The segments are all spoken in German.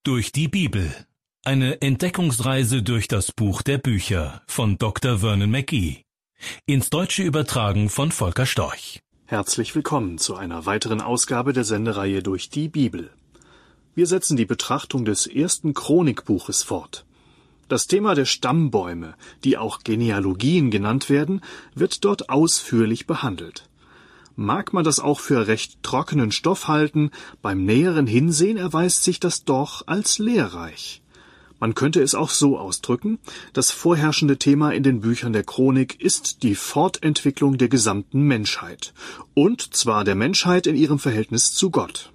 Durch die Bibel. Eine Entdeckungsreise durch das Buch der Bücher von Dr. Vernon McGee. Ins Deutsche übertragen von Volker Storch. Herzlich willkommen zu einer weiteren Ausgabe der Sendereihe Durch die Bibel. Wir setzen die Betrachtung des ersten Chronikbuches fort. Das Thema der Stammbäume, die auch Genealogien genannt werden, wird dort ausführlich behandelt. Mag man das auch für recht trockenen Stoff halten, beim näheren Hinsehen erweist sich das doch als lehrreich. Man könnte es auch so ausdrücken: Das vorherrschende Thema in den Büchern der Chronik ist die Fortentwicklung der gesamten Menschheit, und zwar der Menschheit in ihrem Verhältnis zu Gott.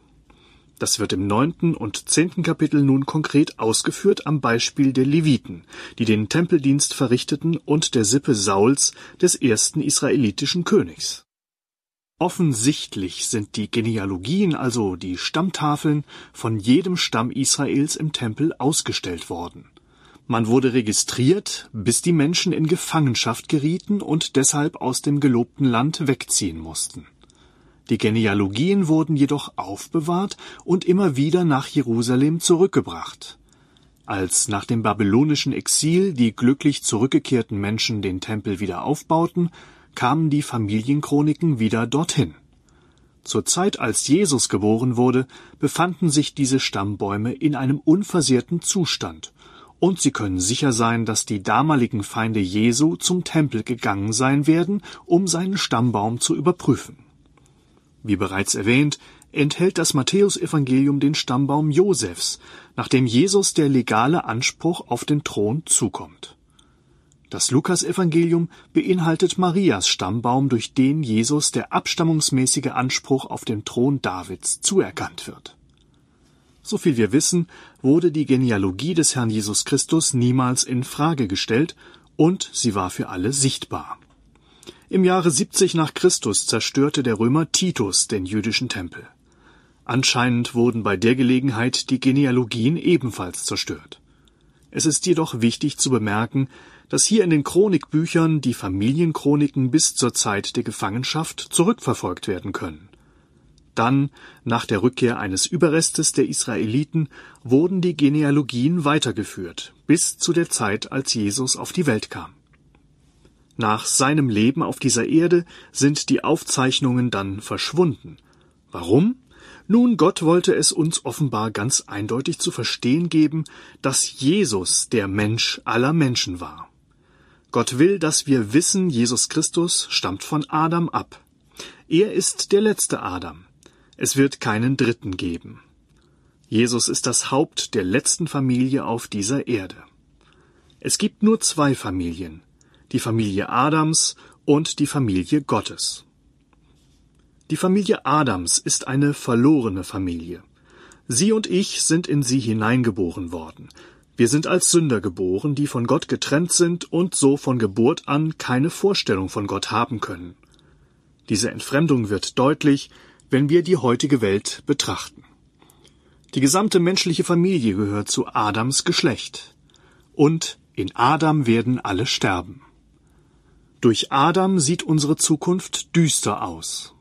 Das wird im 9. und 10. Kapitel nun konkret ausgeführt am Beispiel der Leviten, die den Tempeldienst verrichteten, und der Sippe Sauls, des ersten israelitischen Königs. Offensichtlich sind die Genealogien, also die Stammtafeln, von jedem Stamm Israels im Tempel ausgestellt worden. Man wurde registriert, bis die Menschen in Gefangenschaft gerieten und deshalb aus dem gelobten Land wegziehen mussten. Die Genealogien wurden jedoch aufbewahrt und immer wieder nach Jerusalem zurückgebracht. Als nach dem babylonischen Exil die glücklich zurückgekehrten Menschen den Tempel wieder aufbauten, kamen die Familienchroniken wieder dorthin. Zur Zeit, als Jesus geboren wurde, befanden sich diese Stammbäume in einem unversehrten Zustand, und Sie können sicher sein, dass die damaligen Feinde Jesu zum Tempel gegangen sein werden, um seinen Stammbaum zu überprüfen. Wie bereits erwähnt, enthält das Matthäusevangelium den Stammbaum Josefs, nachdem Jesus der legale Anspruch auf den Thron zukommt. Das Lukasevangelium beinhaltet Marias Stammbaum, durch den Jesus der abstammungsmäßige Anspruch auf den Thron Davids zuerkannt wird. Soviel wir wissen, wurde die Genealogie des Herrn Jesus Christus niemals in Frage gestellt, und sie war für alle sichtbar. Im Jahre 70 nach Christus zerstörte der Römer Titus den jüdischen Tempel. Anscheinend wurden bei der Gelegenheit die Genealogien ebenfalls zerstört. Es ist jedoch wichtig zu bemerken, dass hier in den Chronikbüchern die Familienchroniken bis zur Zeit der Gefangenschaft zurückverfolgt werden können. Dann, nach der Rückkehr eines Überrestes der Israeliten, wurden die Genealogien weitergeführt, bis zu der Zeit, als Jesus auf die Welt kam. Nach seinem Leben auf dieser Erde sind die Aufzeichnungen dann verschwunden. Warum? Nun, Gott wollte es uns offenbar ganz eindeutig zu verstehen geben, dass Jesus der Mensch aller Menschen war. Gott will, dass wir wissen, Jesus Christus stammt von Adam ab. Er ist der letzte Adam. Es wird keinen dritten geben. Jesus ist das Haupt der letzten Familie auf dieser Erde. Es gibt nur zwei Familien: die Familie Adams und die Familie Gottes. Die Familie Adams ist eine verlorene Familie. Sie und ich sind in sie hineingeboren worden. Wir sind als Sünder geboren, die von Gott getrennt sind und so von Geburt an keine Vorstellung von Gott haben können. Diese Entfremdung wird deutlich, wenn wir die heutige Welt betrachten. Die gesamte menschliche Familie gehört zu Adams Geschlecht. Und in Adam werden alle sterben. Durch Adam sieht unsere Zukunft düster aus.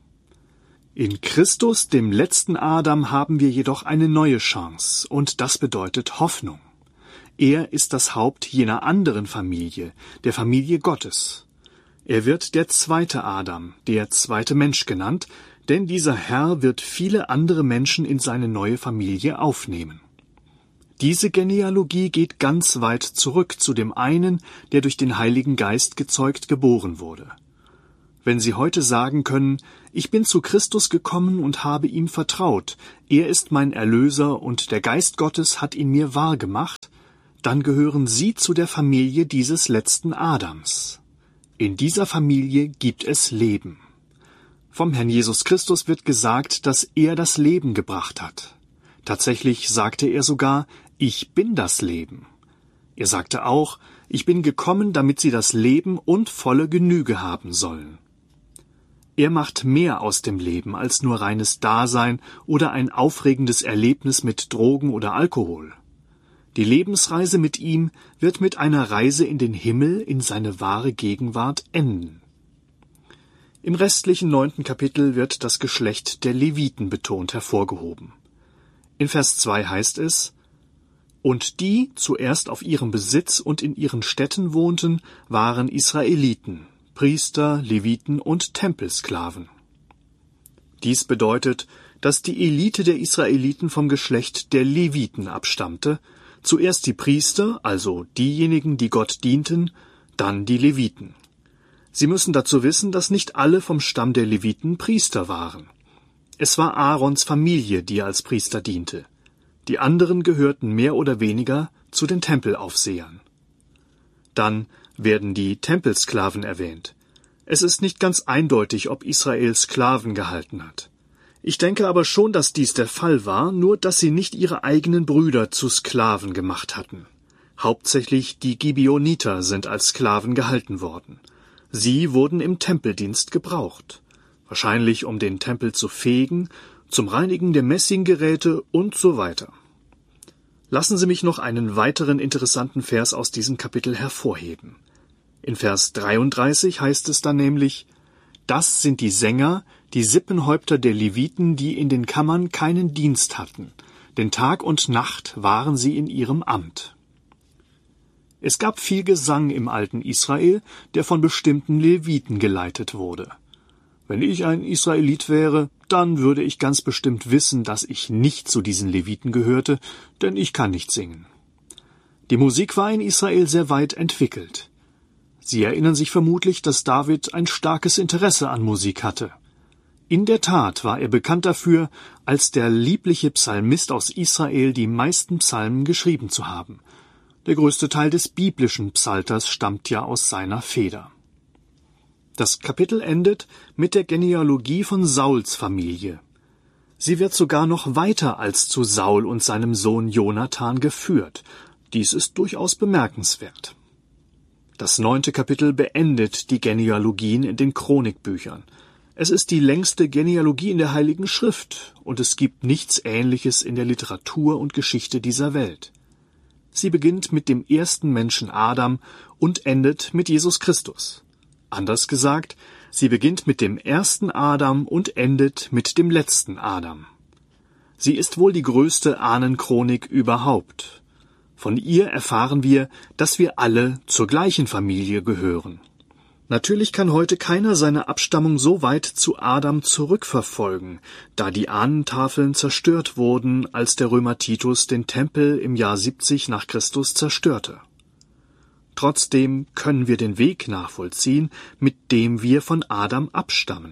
In Christus, dem letzten Adam, haben wir jedoch eine neue Chance, und das bedeutet Hoffnung. Er ist das Haupt jener anderen Familie, der Familie Gottes. Er wird der zweite Adam, der zweite Mensch genannt, denn dieser Herr wird viele andere Menschen in seine neue Familie aufnehmen. Diese Genealogie geht ganz weit zurück zu dem einen, der durch den Heiligen Geist gezeugt geboren wurde. Wenn Sie heute sagen können: Ich bin zu Christus gekommen und habe ihm vertraut, er ist mein Erlöser und der Geist Gottes hat ihn mir wahr gemacht, dann gehören Sie zu der Familie dieses letzten Adams. In dieser Familie gibt es Leben. Vom Herrn Jesus Christus wird gesagt, dass er das Leben gebracht hat. Tatsächlich sagte er sogar: Ich bin das Leben. Er sagte auch: Ich bin gekommen, damit sie das Leben und volle Genüge haben sollen. Er macht mehr aus dem Leben als nur reines Dasein oder ein aufregendes Erlebnis mit Drogen oder Alkohol. Die Lebensreise mit ihm wird mit einer Reise in den Himmel, in seine wahre Gegenwart, enden. Im restlichen 9. Kapitel wird das Geschlecht der Leviten betont hervorgehoben. In Vers 2 heißt es: Und die zuerst auf ihrem Besitz und in ihren Städten wohnten, waren Israeliten, Priester, Leviten und Tempelsklaven. Dies bedeutet, dass die Elite der Israeliten vom Geschlecht der Leviten abstammte, zuerst die Priester, also diejenigen, die Gott dienten, dann die Leviten. Sie müssen dazu wissen, dass nicht alle vom Stamm der Leviten Priester waren. Es war Aarons Familie, die als Priester diente. Die anderen gehörten mehr oder weniger zu den Tempelaufsehern. Dann werden die Tempelsklaven erwähnt. Es ist nicht ganz eindeutig, ob Israel Sklaven gehalten hat. Ich denke aber schon, dass dies der Fall war, nur dass sie nicht ihre eigenen Brüder zu Sklaven gemacht hatten. Hauptsächlich die Gibeoniter sind als Sklaven gehalten worden. Sie wurden im Tempeldienst gebraucht, wahrscheinlich um den Tempel zu fegen, zum Reinigen der Messinggeräte und so weiter. Lassen Sie mich noch einen weiteren interessanten Vers aus diesem Kapitel hervorheben. In Vers 33 heißt es dann nämlich: Das sind die Sänger, die Sippenhäupter der Leviten, die in den Kammern keinen Dienst hatten, denn Tag und Nacht waren sie in ihrem Amt. Es gab viel Gesang im alten Israel, der von bestimmten Leviten geleitet wurde. Wenn ich ein Israelit wäre, dann würde ich ganz bestimmt wissen, dass ich nicht zu diesen Leviten gehörte, denn ich kann nicht singen. Die Musik war in Israel sehr weit entwickelt. Sie erinnern sich vermutlich, dass David ein starkes Interesse an Musik hatte. In der Tat war er bekannt dafür, als der liebliche Psalmist aus Israel die meisten Psalmen geschrieben zu haben. Der größte Teil des biblischen Psalters stammt ja aus seiner Feder. Das Kapitel endet mit der Genealogie von Sauls Familie. Sie wird sogar noch weiter als zu Saul und seinem Sohn Jonathan geführt. Dies ist durchaus bemerkenswert. Das 9. Kapitel beendet die Genealogien in den Chronikbüchern. Es ist die längste Genealogie in der Heiligen Schrift und es gibt nichts Ähnliches in der Literatur und Geschichte dieser Welt. Sie beginnt mit dem ersten Menschen Adam und endet mit Jesus Christus. Anders gesagt, sie beginnt mit dem ersten Adam und endet mit dem letzten Adam. Sie ist wohl die größte Ahnenchronik überhaupt. Von ihr erfahren wir, dass wir alle zur gleichen Familie gehören. Natürlich kann heute keiner seine Abstammung so weit zu Adam zurückverfolgen, da die Ahnentafeln zerstört wurden, als der Römer Titus den Tempel im Jahr 70 nach Christus zerstörte. Trotzdem können wir den Weg nachvollziehen, mit dem wir von Adam abstammen.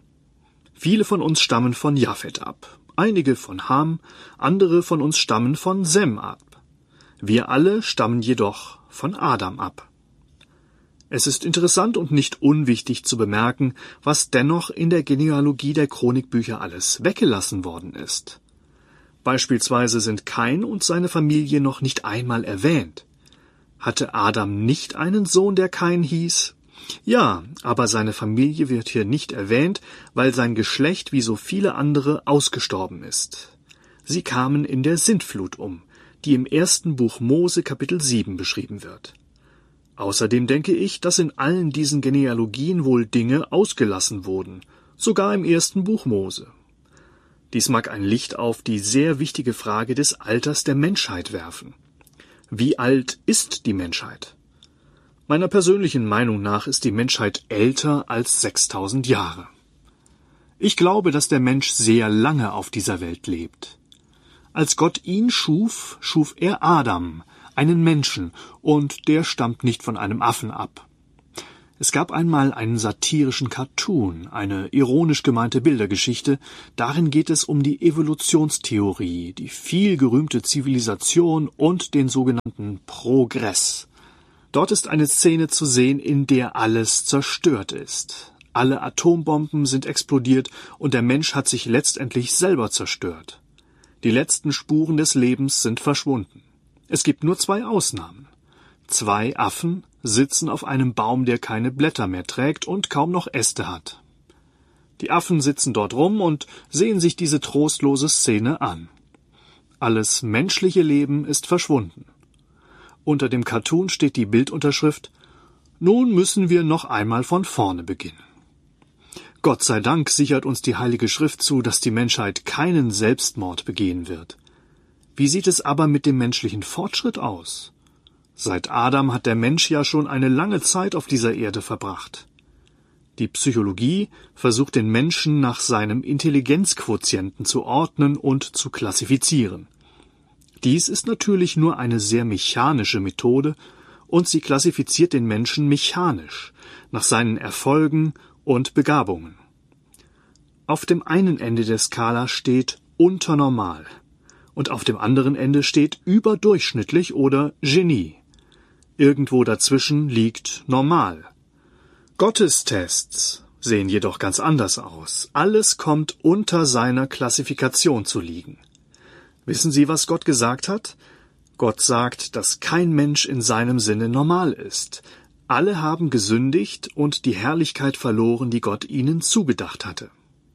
Viele von uns stammen von Japhet ab, einige von Ham, andere von uns stammen von Sem ab. Wir alle stammen jedoch von Adam ab. Es ist interessant und nicht unwichtig zu bemerken, was dennoch in der Genealogie der Chronikbücher alles weggelassen worden ist. Beispielsweise sind Kain und seine Familie noch nicht einmal erwähnt. Hatte Adam nicht einen Sohn, der Kain hieß? Ja, aber seine Familie wird hier nicht erwähnt, weil sein Geschlecht wie so viele andere ausgestorben ist. Sie kamen in der Sintflut um, die im 1. Buch Mose Kapitel 7 beschrieben wird. Außerdem denke ich, dass in allen diesen Genealogien wohl Dinge ausgelassen wurden, sogar im 1. Buch Mose. Dies mag ein Licht auf die sehr wichtige Frage des Alters der Menschheit werfen. Wie alt ist die Menschheit? Meiner persönlichen Meinung nach ist die Menschheit älter als 6000 Jahre. Ich glaube, dass der Mensch sehr lange auf dieser Welt lebt. Als Gott ihn schuf, schuf er Adam, einen Menschen, und der stammt nicht von einem Affen ab. Es gab einmal einen satirischen Cartoon, eine ironisch gemeinte Bildergeschichte. Darin geht es um die Evolutionstheorie, die viel gerühmte Zivilisation und den sogenannten Progress. Dort ist eine Szene zu sehen, in der alles zerstört ist. Alle Atombomben sind explodiert und der Mensch hat sich letztendlich selber zerstört. Die letzten Spuren des Lebens sind verschwunden. Es gibt nur 2 Ausnahmen. 2 Affen sitzen auf einem Baum, der keine Blätter mehr trägt und kaum noch Äste hat. Die Affen sitzen dort rum und sehen sich diese trostlose Szene an. Alles menschliche Leben ist verschwunden. Unter dem Cartoon steht die Bildunterschrift: Nun müssen wir noch einmal von vorne beginnen. Gott sei Dank sichert uns die Heilige Schrift zu, dass die Menschheit keinen Selbstmord begehen wird. Wie sieht es aber mit dem menschlichen Fortschritt aus? Seit Adam hat der Mensch ja schon eine lange Zeit auf dieser Erde verbracht. Die Psychologie versucht den Menschen nach seinem Intelligenzquotienten zu ordnen und zu klassifizieren. Dies ist natürlich nur eine sehr mechanische Methode und sie klassifiziert den Menschen mechanisch, nach seinen Erfolgen und Begabungen. Auf dem einen Ende der Skala steht unternormal und auf dem anderen Ende steht überdurchschnittlich oder Genie. Irgendwo dazwischen liegt normal. Gottes Tests sehen jedoch ganz anders aus. Alles kommt unter seiner Klassifikation zu liegen. Wissen Sie, was Gott gesagt hat? Gott sagt, dass kein Mensch in seinem Sinne normal ist. Alle haben gesündigt und die Herrlichkeit verloren, die Gott ihnen zugedacht hatte.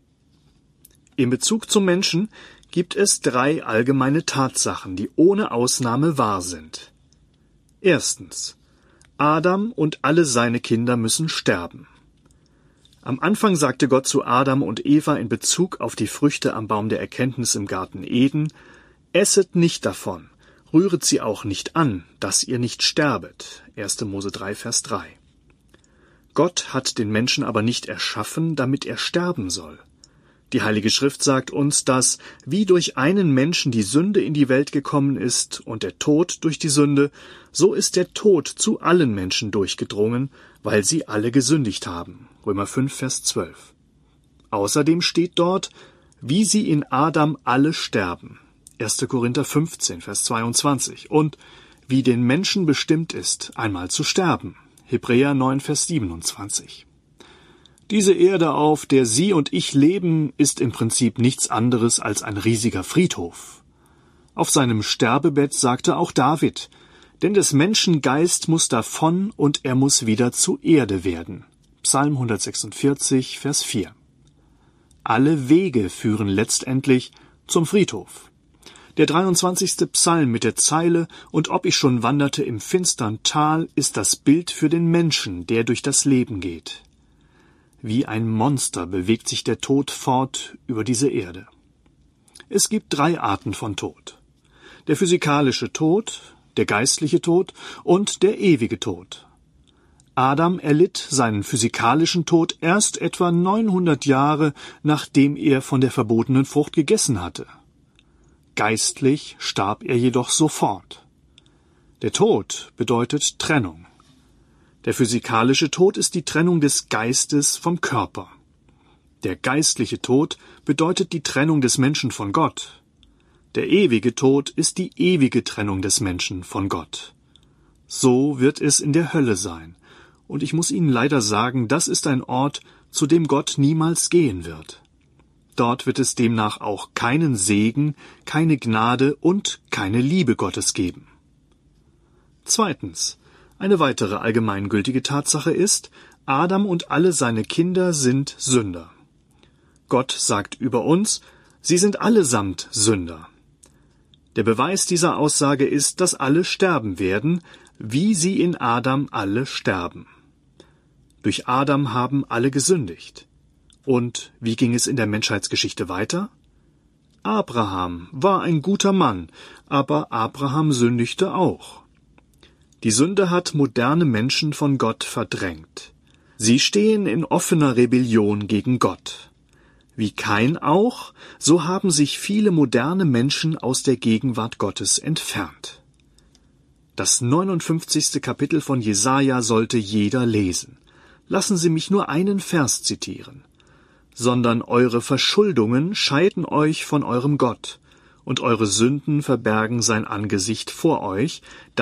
In Bezug zum Menschen gibt es 3 allgemeine Tatsachen, die ohne Ausnahme wahr sind. Erstens: Adam und alle seine Kinder müssen sterben. Am Anfang sagte Gott zu Adam und Eva in Bezug auf die Früchte am Baum der Erkenntnis im Garten Eden: Esset nicht davon, rühret sie auch nicht an, dass ihr nicht sterbet. 1. Mose 3, Vers 3. Gott hat den Menschen aber nicht erschaffen, damit er sterben soll. Die Heilige Schrift sagt uns, dass wie durch einen Menschen die Sünde in die Welt gekommen ist und der Tod durch die Sünde, so ist der Tod zu allen Menschen durchgedrungen, weil sie alle gesündigt haben. Römer 5, Vers 12. Außerdem steht dort, wie sie in Adam alle sterben. 1. Korinther 15, Vers 22. Und wie den Menschen bestimmt ist, einmal zu sterben. Hebräer 9, Vers 27. Diese Erde, auf der Sie und ich leben, ist im Prinzip nichts anderes als ein riesiger Friedhof. Auf seinem Sterbebett sagte auch David: Denn des Menschen Geist muss davon und er muss wieder zu Erde werden. Psalm 146, Vers 4. Alle Wege führen letztendlich zum Friedhof. Der 23. Psalm mit der Zeile: Und ob ich schon wanderte im finstern Tal, ist das Bild für den Menschen, der durch das Leben geht. Wie ein Monster bewegt sich der Tod fort über diese Erde. Es gibt 3 Arten von Tod: der physikalische Tod, der geistliche Tod und der ewige Tod. Adam erlitt seinen physikalischen Tod erst etwa 900 Jahre, nachdem er von der verbotenen Frucht gegessen hatte. Geistlich starb er jedoch sofort. Der Tod bedeutet Trennung. Der physikalische Tod ist die Trennung des Geistes vom Körper. Der geistliche Tod bedeutet die Trennung des Menschen von Gott. Der ewige Tod ist die ewige Trennung des Menschen von Gott. So wird es in der Hölle sein. Und ich muss Ihnen leider sagen, das ist ein Ort, zu dem Gott niemals gehen wird. Dort wird es demnach auch keinen Segen, keine Gnade und keine Liebe Gottes geben. Zweitens: Eine weitere allgemeingültige Tatsache ist, Adam und alle seine Kinder sind Sünder. Gott sagt über uns, sie sind allesamt Sünder. Der Beweis dieser Aussage ist, dass alle sterben werden, wie sie in Adam alle sterben. Durch Adam haben alle gesündigt. Und wie ging es in der Menschheitsgeschichte weiter? Abraham war ein guter Mann, aber Abraham sündigte auch. Die Sünde hat moderne Menschen von Gott verdrängt. Sie stehen in offener Rebellion gegen Gott. Wie Kain auch, so haben sich viele moderne Menschen aus der Gegenwart Gottes entfernt. Das 59. Kapitel von Jesaja sollte jeder lesen. Lassen Sie mich nur einen Vers zitieren. Sondern eure Verschuldungen scheiden euch von eurem Gott, und eure Sünden verbergen sein Angesicht vor euch,